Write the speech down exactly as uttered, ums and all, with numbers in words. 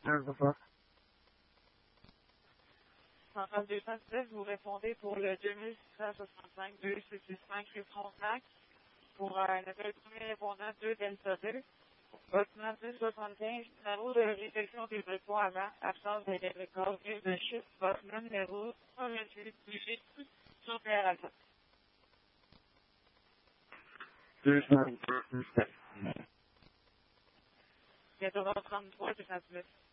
un, c'est ça. Centrale deux cent dix-sept, vous répondez pour le deux mille six cent soixante-cinq deux six six cinq rue Frontenac pour un appel premier répondant deux Delta deux. Bâtiment deux soixante-quinze, numéro de réflexion des besoins avant, absence des records, de chiffre, bâtiment numéro un vingt-huit dix-huit sur Pierre Alpha. deux cent dix-sept. quatorze trente-trois, deux cent dix-huit.